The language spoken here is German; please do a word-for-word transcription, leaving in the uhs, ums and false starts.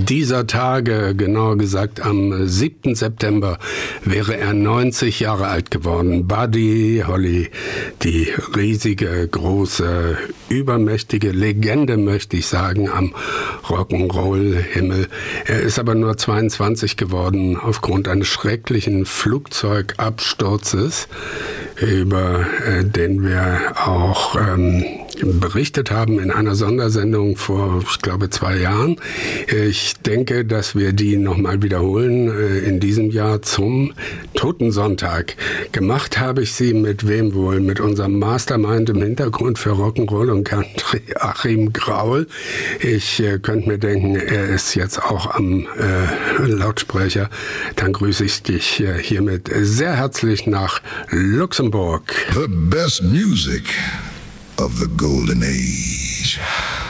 dieser Tage, genauer gesagt am siebten September, wäre er neunzig Jahre alt geworden. Buddy Holly, die riesige, große, übermächtige Legende, möchte ich sagen, am Rock'n'Roll-Himmel. Er ist aber nur zweiundzwanzig geworden aufgrund eines schrecklichen Flugzeugabsturzes, über äh, den wir auch ähm, berichtet haben in einer Sondersendung vor, ich glaube, zwei Jahren. Ich denke, dass wir die nochmal wiederholen äh, in diesem Jahr zum Totensonntag. Gemacht habe ich sie mit wem wohl? Mit unserem Mastermind im Hintergrund für Rock'n'Roll und Country, Achim Graul. Ich äh, könnte mir denken, er ist jetzt auch am äh, Lautsprecher. Dann grüße ich dich äh, hiermit sehr herzlich nach Luxemburg. The best music of the golden age.